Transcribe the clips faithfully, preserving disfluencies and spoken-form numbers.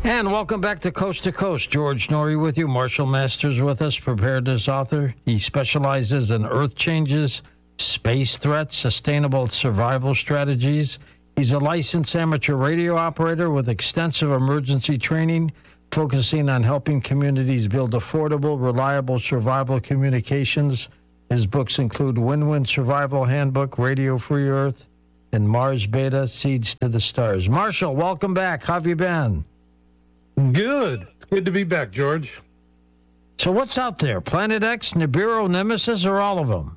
And welcome back to Coast to Coast. George Noory with you. Marshall Masters with us, preparedness author. He specializes in earth changes, space threats, sustainable survival strategies. He's a licensed amateur radio operator with extensive emergency training, focusing on helping communities build affordable, reliable survival communications. His books include Win-Win Survival Handbook, Radio Free Earth, and Mars Beta, Seeds to the Stars. Marshall, welcome back. How have you been? Good. Good to be back, George. So what's out there? Planet X, Nibiru, Nemesis, or all of them?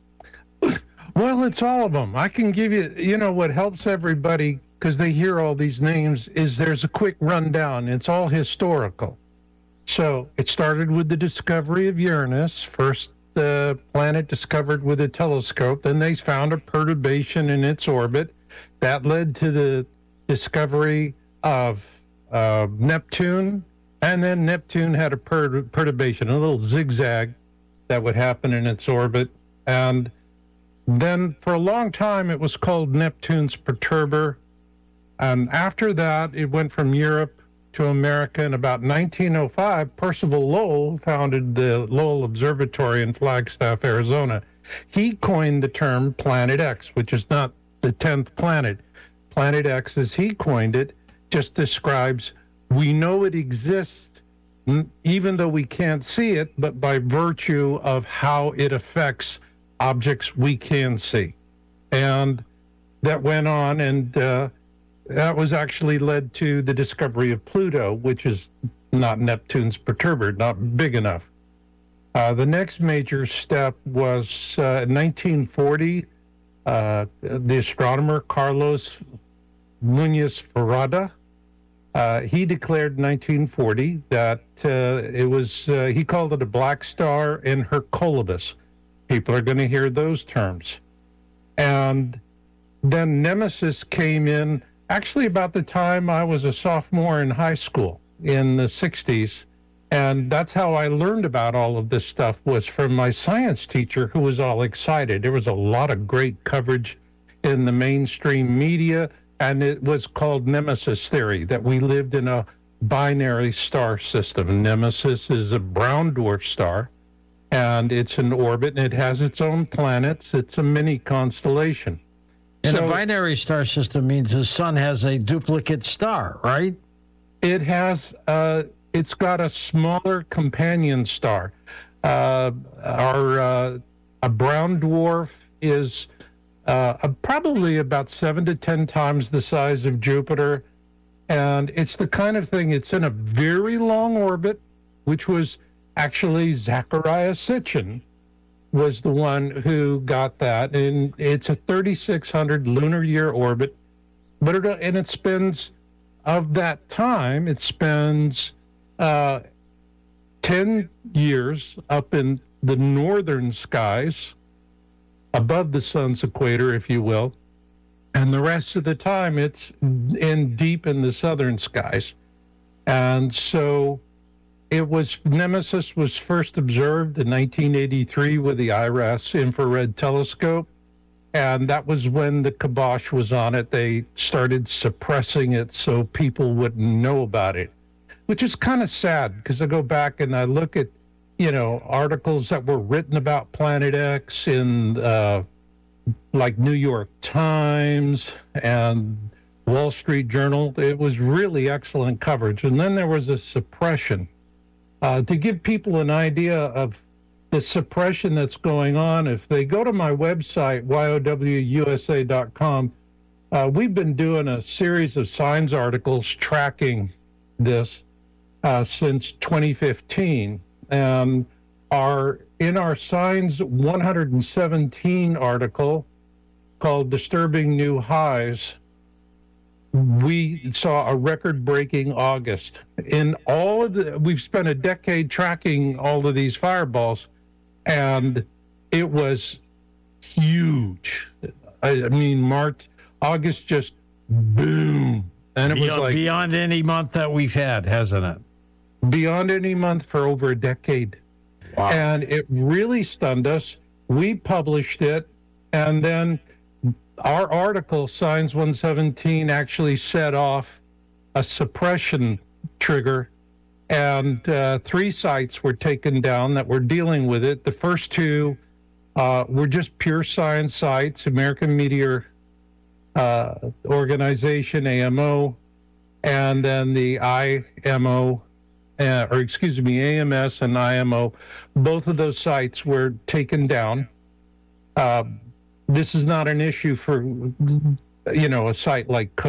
Well, it's all of them. I can give you, you know, what helps everybody, because they hear all these names, is there's a quick rundown. It's all historical. So it started with the discovery of Uranus, first the planet discovered with a telescope. Then they found a perturbation in its orbit. That led to the discovery of Uh, Neptune, and then Neptune had a per- perturbation, a little zigzag that would happen in its orbit. And then for a long time, it was called Neptune's perturber. And after that, it went from Europe to America. In about nineteen oh five, Percival Lowell founded the Lowell Observatory in Flagstaff, Arizona. He coined the term Planet X, which is not the tenth planet. Planet X, as he coined it, just describes, we know it exists even though we can't see it, but by virtue of how it affects objects we can see. And that went on, and uh, that was actually led to the discovery of Pluto, which is not Neptune's perturber, not big enough. Uh, the next major step was uh, nineteen forty, uh, the astronomer Carlos Muñoz Ferrada. Uh, he declared in nineteen forty that uh, it was, uh, he called it a black star in Hercolibus. People are going to hear those terms. And then Nemesis came in actually about the time I was a sophomore in high school in the sixties. And that's how I learned about all of this stuff, was from my science teacher, who was all excited. There was a lot of great coverage in the mainstream media, and it was called Nemesis theory, that we lived in a binary star system. Nemesis is a brown dwarf star, and it's in orbit, and it has its own planets. It's a mini constellation. And so, a binary star system means the sun has a duplicate star, right? It has, uh, it's got a smaller companion star. Uh, our, uh, a brown dwarf is Uh, probably about seven to ten times the size of Jupiter. And it's the kind of thing, it's in a very long orbit, which was actually Zecharia Sitchin was the one who got that. And it's a thirty-six hundred lunar year orbit. But it, and it spends, of that time, it spends uh, ten years up in the northern skies, above the sun's equator, if you will, and the rest of the time it's in deep in the southern skies. And so it was, Nemesis was first observed in nineteen eighty-three with the I R A S infrared telescope, and that was when the kibosh was on it. They started suppressing it so people wouldn't know about it, which is kind of sad, because I go back and I look at, you know, articles that were written about Planet X in uh, like New York Times and Wall Street Journal. It was really excellent coverage. And then there was a suppression. Uh, to give people an idea of the suppression that's going on, if they go to my website, Y O W U S A dot com, uh, we've been doing a series of science articles tracking this uh, since twenty fifteen. Um, our in our Signs one hundred seventeen article called Disturbing New Highs, we saw a record-breaking August. In all of the, we've spent a decade tracking all of these fireballs, and it was huge. I, I mean, March, August just boom, and it beyond, was like beyond any month that we've had, hasn't it? Beyond any month for over a decade. Wow. And it really stunned us. We published it, and then our article, Signs one seventeen, actually set off a suppression trigger, and uh, three sites were taken down that were dealing with it. The first two uh, were just pure science sites, American Meteor uh, Organization, A M O, and then the I M O, uh, or excuse me, A M S and I M O. Both of those sites were taken down. Uh, this is not an issue for, you know, a site like